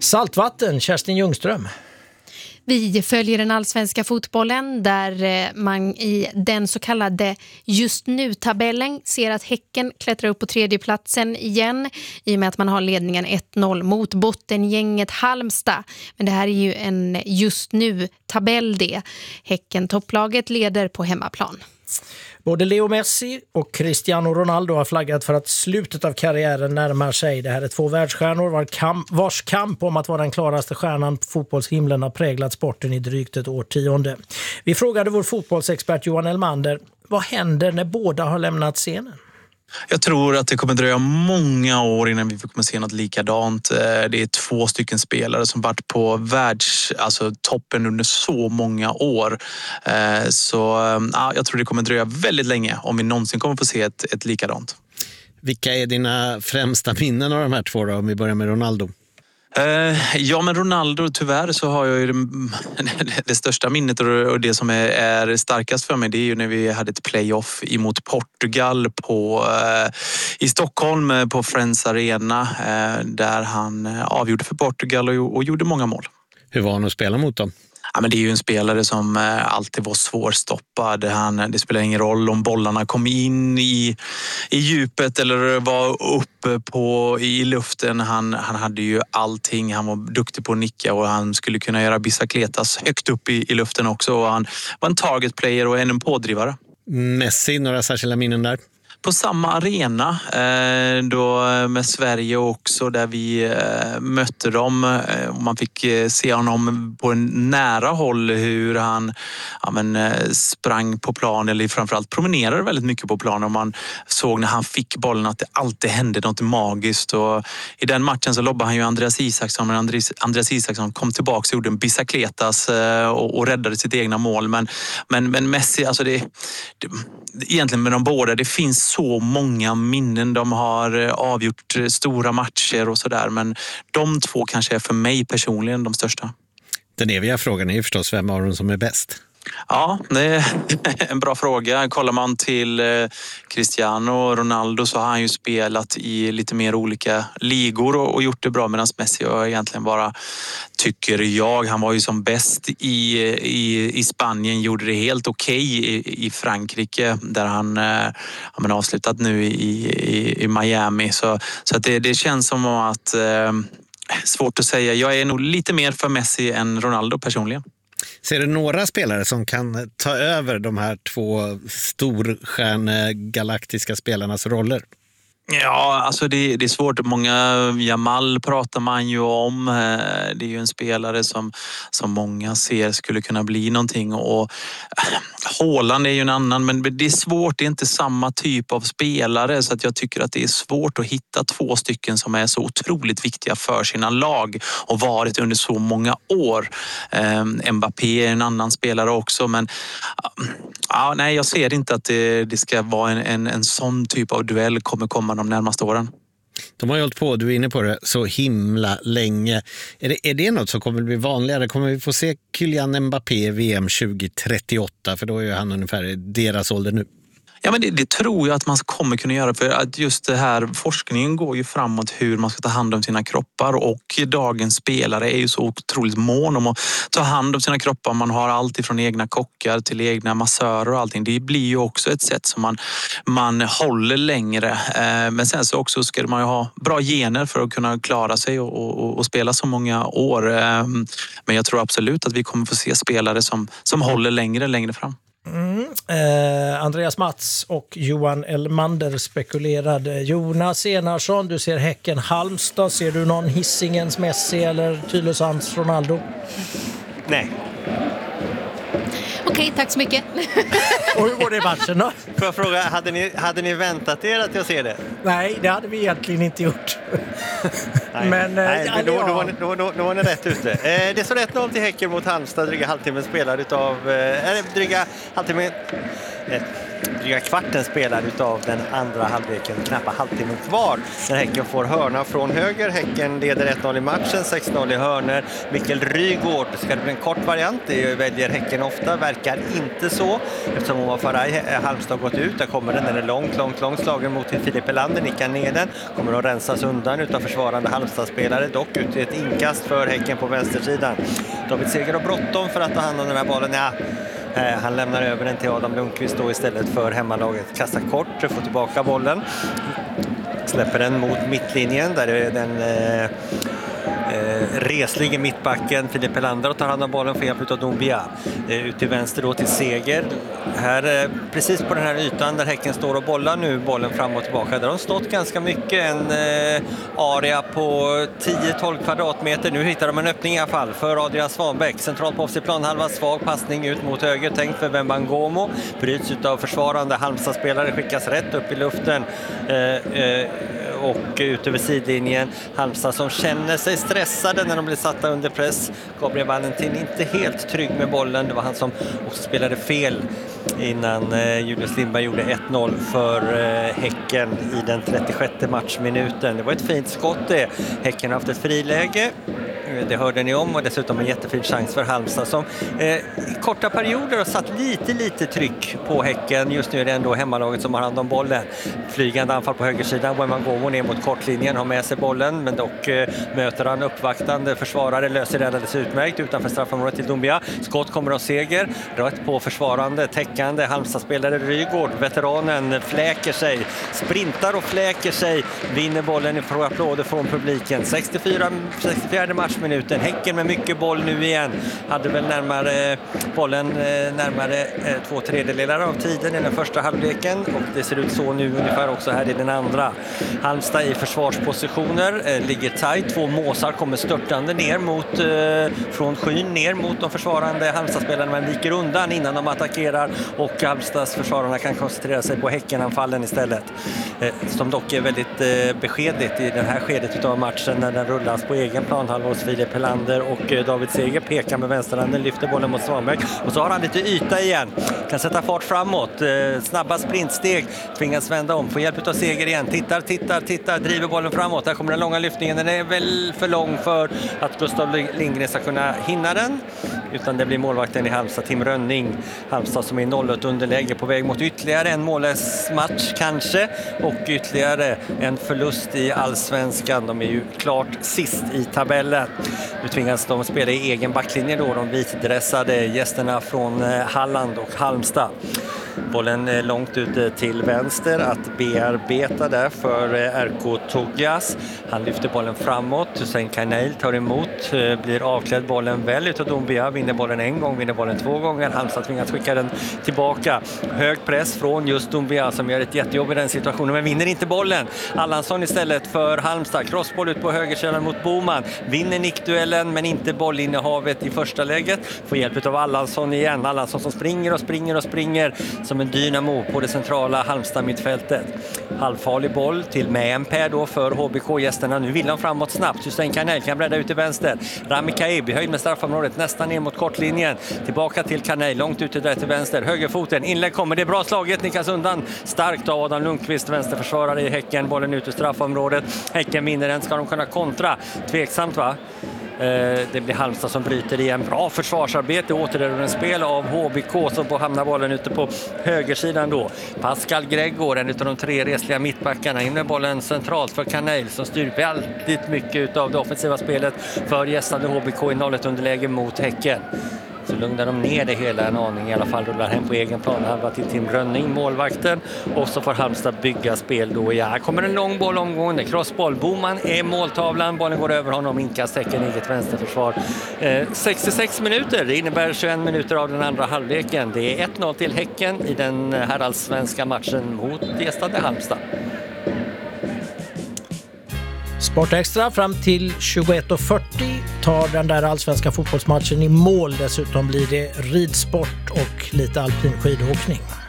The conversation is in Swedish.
Saltvatten, Kerstin Ljungström. Vi följer den allsvenska fotbollen där man i den så kallade just nu-tabellen ser att Häcken klättrar upp på tredje platsen igen i och med att man har ledningen 1-0 mot bottengänget Halmstad. Men det här är ju en just nu-tabell det. Häcken topplaget leder på hemmaplan. Både Leo Messi och Cristiano Ronaldo har flaggat för att slutet av karriären närmar sig. Det här är två världsstjärnor vars kamp om att vara den klaraste stjärnan på fotbollshimlen har präglat sporten i drygt ett årtionde. Vi frågade vår fotbollsexpert Johan Elmander, vad händer när båda har lämnat scenen? Jag tror att det kommer dröja många år innan vi kommer se något likadant. Det är 2 stycken spelare som varit på toppen under så många år. Jag tror det kommer dröja väldigt länge om vi någonsin kommer få se ett likadant. Vilka är dina främsta minnen av de här två då, om vi börjar med Ronaldo? Men Ronaldo, tyvärr så har jag ju det största minnet och det som är starkast för mig, det är ju när vi hade ett playoff emot Portugal i Stockholm på Friends Arena där han avgjorde för Portugal och gjorde många mål. Hur var han att spela mot dem? Ja, men det är ju en spelare som alltid var svårstoppad. Det spelar ingen roll om bollarna kom in i djupet eller var uppe i luften. Han hade ju allting. Han var duktig på att nicka och han skulle kunna göra bicicletas högt upp i luften också. Och han var en target player och en pådrivare. Messi, några särskilda minnen där? På samma arena då med Sverige också, där vi mötte dem och man fick se honom på en nära håll hur han sprang på plan eller framförallt promenerade väldigt mycket på plan och man såg när han fick bollen att det alltid hände något magiskt och i den matchen så lobbade han ju Andreas Isaksson, men Andreas Isaksson kom tillbaka och gjorde en bicicletas och räddade sitt egna mål, men Messi, alltså det egentligen med de båda, det finns så många minnen. De har avgjort stora matcher och sådär, men de två kanske är för mig personligen de största. Den eviga frågan är ju förstås vem av dem som är bäst. Ja, det är en bra fråga. Kollar man till Cristiano Ronaldo så har han ju spelat i lite mer olika ligor och gjort det bra, medan Messi har egentligen bara, tycker jag, han var ju som bäst i Spanien, gjorde det helt okej i Frankrike där han avslutat nu i Miami. Så att det känns som att svårt att säga. Jag är nog lite mer för Messi än Ronaldo personligen. Ser du några spelare som kan ta över de här två storstjärnegalaktiska spelarnas roller? Ja, alltså det är svårt. Många, Jamal pratar man ju om. Det är ju en spelare som många ser skulle kunna bli någonting. Och Haaland är ju en annan, men det är svårt. Det är inte samma typ av spelare, så att jag tycker att det är svårt att hitta 2 stycken som är så otroligt viktiga för sina lag och varit under så många år. Mbappé är en annan spelare också, men jag ser inte att det ska vara en sån typ av duell kommer komma de närmaste åren. De har ju hållit på, du är inne på det, så himla länge. Är det något som kommer att bli vanligare? Kommer vi få se Kylian Mbappé i VM 2038? För då är ju han ungefär deras ålder nu. Ja, men det tror jag att man kommer kunna göra, för att just det här, forskningen går ju framåt hur man ska ta hand om sina kroppar och dagens spelare är ju så otroligt mån om att ta hand om sina kroppar. Man har allt ifrån egna kockar till egna massörer och allting. Det blir ju också ett sätt som man håller längre. Men sen så också ska man ju ha bra gener för att kunna klara sig och spela så många år. Men jag tror absolut att vi kommer få se spelare som håller längre fram. Andreas Mats och Johan Elmander spekulerade. Jonas Enarsson, du ser Häcken Halmstad. Ser du någon Hisingens Messi eller Tylösands Ronaldo? Nej. Okej, tack så mycket. Och hur går det i matchen då? Får jag fråga, hade ni väntat er att jag ser det? Nej, det hade vi egentligen inte gjort. Men då var ni rätt ute. Det står 1-0 till Häcken mot Halmstad, dryga halvtimmen spelad utav... dryga halvtimmen... dryga kvarten spelad utav den andra halvleken, knappt halvtimmen kvar. När Häcken får hörna från höger. Häcken leder 1-0 i matchen, 6-0 i hörner. Mikael Rygaard, ska det bli en kort variant? Det väljer Häcken ofta, verkar inte så. Eftersom Omar Faraj Halmstad gått ut, där kommer den är långt slagen mot Filip Elander, nickar ner den. Kommer att rensas undan utav försvarande Halmstad-spelare, dock ut i ett inkast för Häcken på vänstersidan. David Seger har bråttom för att ta hand om den här bollen. Ja. Han lämnar över den till Adam Lundqvist då istället för hemmalaget. Kastar kort, får tillbaka bollen. Släpper den mot mittlinjen där är den reslige mittbacken Filip Elander och tar hand om bollen för hjälp av Doumbia. Ut till vänster då till Seger. Här precis på den här ytan där Häcken står och bollar nu bollen fram och tillbaka. Där har de stått ganska mycket. En area på 10-12 kvadratmeter. Nu hittar de en öppning i alla fall för Adrian Svanbäck. Centralt på offside-plan, halva svag passning ut mot höger. Tänkt för Wembangomo. Bryts utav försvarande Halmstad-spelare. Skickas rätt upp i luften. Och ut över sidlinjen. Halmstad som känner sig stressade när de blir satta under press. Gabriel Valentin inte helt trygg med bollen. Det var han som också spelade fel innan Julius Lindberg gjorde 1-0 för Häcken i den 36 matchminuten. Det var ett fint skott det. Häcken har haft ett friläge. Det hörde ni om och dessutom en jättefin chans för Halmstad som i korta perioder har satt lite tryck på Häcken. Just nu är det ändå hemmalaget som har hand om bollen. Flygande anfall på högersidan. Wembangomo ner mot kortlinjen, har med sig bollen men dock möter han uppvaktande försvarare, löser det alldeles utmärkt utanför straffområdet till Doumbia. Skott kommer av Seger, rätt på försvarande, täckande Halmstad-spelare Rygaard. Veteranen fläker sig, sprintar och fläker sig, vinner bollen i applåder från publiken. 64 matchminuten. Häcken med mycket boll nu igen. Hade väl bollen närmare 2/3 av tiden i den första halvleken och det ser ut så nu ungefär också här i den andra. Halmstad i försvarspositioner, ligger tajt. 2 måsar kommer störtande ner från skyn ner mot de försvarande Halmstad-spelarna, men viker undan innan de attackerar och Halmstads försvararna kan koncentrera sig på Häckenanfallen istället. Som dock är väldigt beskedligt i det här skedet av matchen när den rullas på egen planhalva hos Filip Elander och David Seger pekar med vänsterhanden, lyfter bollen mot Svanbäck och så har han lite yta igen. Kan sätta fart framåt, snabba sprintsteg, tvingas vända om, får hjälp av Seger igen, tittar, driver bollen framåt. Här kommer den långa lyftningen, den är väl för lång för att Gustav Lindgren ska kunna hinna den, utan det blir målvakten i Halmstad, Tim Rönning. Halmstad som är 0-1 underläge på väg mot ytterligare en mållös match kanske och ytterligare en förlust i Allsvenskan. De är ju klart sist i tabellen. Nu tvingas de spela i egen backlinje då, de vitdressade gästerna från Halland och Halmstad. Bollen långt ut till vänster att bearbeta där för RK Togias. Han lyfter bollen framåt. Hussein Kanail tar emot, blir avklädd bollen väl utav Doumbia. Vinner bollen en gång, vinner bollen 2 gånger. Halmstad tvingas skicka den tillbaka. Hög press från just Doumbia som gör ett jättejobb i den situationen men vinner inte bollen. Allansson istället för Halmstad. Crossboll ut på högersidan mot Boman. Vinner nickduellen men inte bollinnehavet i första läget. Får hjälp av Allansson igen. Allansson som springer som en dynamo på det centrala Halmstad-mittfältet. Halvfarlig boll till Mäenpää då för HBK-gästerna. Nu vill han framåt snabbt. Hussein Kanail kan bredda ut till vänster. Rami Kaib i höjd med straffområdet nästan ner mot kortlinjen. Tillbaka till Kanail, långt ute där till vänster. Högerfoten, inlägg kommer. Det är bra slaget, nickas undan. Starkt av Adam Lundqvist, vänsterförsvarare i Häcken. Bollen ut ur straffområdet. Häcken vinner den. Ska de kunna kontra? Tveksamt va? Det blir Halmstad som bryter igen. Bra försvarsarbete, återerövring spel av HBK som får hamna bollen ute på högersidan då. Pascal Gregor, en av de 3 resliga mittbackarna, in med bollen centralt för Kanail som styr väldigt mycket av det offensiva spelet för gästande HBK i 0-1 underläge mot Häcken. Så lugnar de ner det hela en aning, i alla fall rullar hem på egen plan halva till Tim Rönning, målvakten, och så får Halmstad bygga spel då. Ja, här kommer en lång boll omgående, crossboll, Boman är måltavlan, bollen går över honom, inkast Häcken i eget vänsterförsvar. 66 minuter, det innebär 21 minuter av den andra halvleken. Det är 1-0 till Häcken i den här allsvenska matchen mot gästande Halmstad. Sportextra fram till 21:40 tar den där allsvenska fotbollsmatchen i mål. Dessutom blir det ridsport och lite alpin skidåkning.